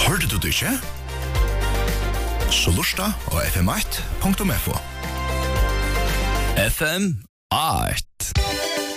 Hørte du det ikke? Så lusta og fm8.fo. FM 8.